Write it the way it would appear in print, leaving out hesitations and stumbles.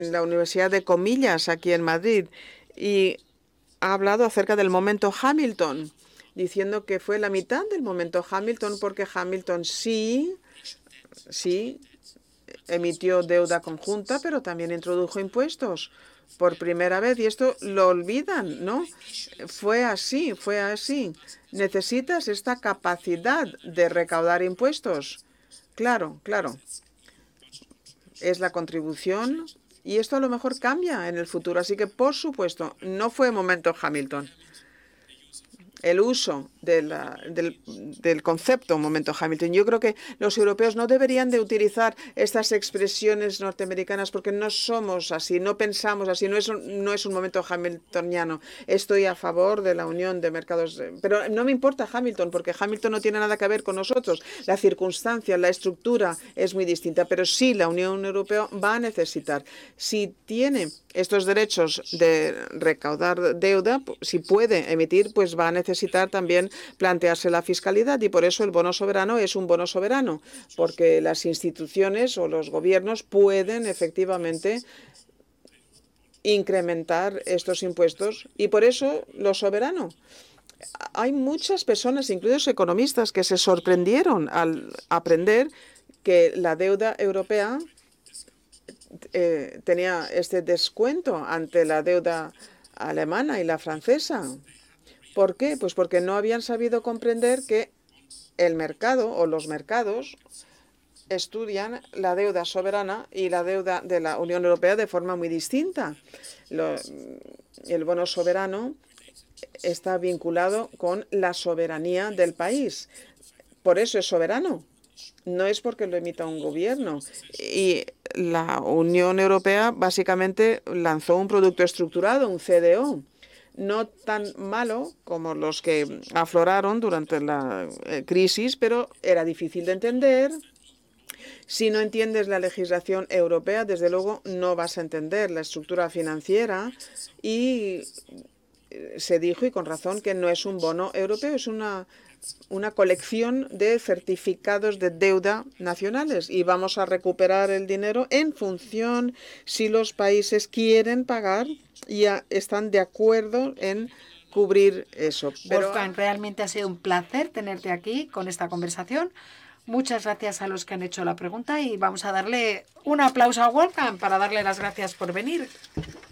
la Universidad de Comillas aquí en Madrid y ha hablado acerca del momento Hamilton, diciendo que fue la mitad del momento Hamilton porque Hamilton sí emitió deuda conjunta, pero también introdujo impuestos por primera vez. Y esto lo olvidan, ¿no? Fue así, fue así. Necesitas esta capacidad de recaudar impuestos. Claro, claro. Es la contribución y esto a lo mejor cambia en el futuro. Así que, por supuesto, no fue momento Hamilton. El uso del concepto momento Hamilton. Yo creo que los europeos no deberían de utilizar estas expresiones norteamericanas porque no somos así, no pensamos así, no es un momento hamiltoniano. Estoy a favor de la unión de mercados, pero no me importa Hamilton porque Hamilton no tiene nada que ver con nosotros. La circunstancia, la estructura es muy distinta, pero sí la Unión Europea va a necesitar, si tiene estos derechos de recaudar deuda, si puede emitir, pues va a necesitar también plantearse la fiscalidad y por eso el bono soberano es un bono soberano, porque las instituciones o los gobiernos pueden efectivamente incrementar estos impuestos y por eso lo soberano. Hay muchas personas, incluidos economistas, que se sorprendieron al aprender que la deuda europea tenía este descuento ante la deuda alemana y la francesa. ¿Por qué? Pues porque no habían sabido comprender que el mercado o los mercados estudian la deuda soberana y la deuda de la Unión Europea de forma muy distinta. El bono soberano está vinculado con la soberanía del país. Por eso es soberano. No es porque lo emita un gobierno. Y la Unión Europea básicamente lanzó un producto estructurado, un CDO, no tan malo como los que afloraron durante la crisis, pero era difícil de entender. Si no entiendes la legislación europea, desde luego no vas a entender la estructura financiera y se dijo, y con razón, que no es un bono europeo, es una colección de certificados de deuda nacionales y vamos a recuperar el dinero en función si los países quieren pagar y están de acuerdo en cubrir eso. Wolfgang, realmente ha sido un placer tenerte aquí con esta conversación. Muchas gracias a los que han hecho la pregunta y vamos a darle un aplauso a Wolfgang para darle las gracias por venir.